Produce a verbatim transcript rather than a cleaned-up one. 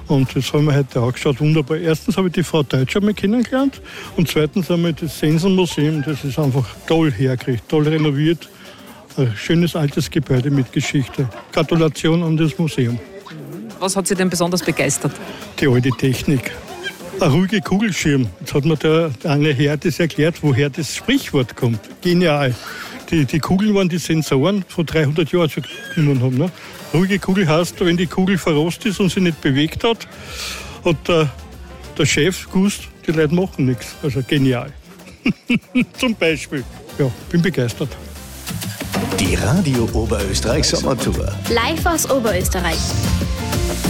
Und das haben wir heute auch geschaut, wunderbar. Erstens habe ich die Frau Deutscher mal kennengelernt und zweitens haben wir das Sensenmuseum, das ist einfach toll hergerichtet, toll renoviert. Ein schönes altes Gebäude mit Geschichte. Gratulation an das Museum. Was hat Sie denn besonders begeistert? Die alte Technik. Ein ruhiger Kugelschirm. Jetzt hat mir der, der eine Herr das erklärt, woher das Sprichwort kommt. Genial. Die, die Kugeln waren die Sensoren von dreihundert Jahren schon genommen haben. Ne? Ruhige Kugel heißt, wenn die Kugel verrost ist und sich nicht bewegt hat, hat der, der Chef gewusst, die Leute machen nichts. Also genial. Zum Beispiel. Ja, bin begeistert. Die Radio Oberösterreich Sommertour. Live aus Oberösterreich.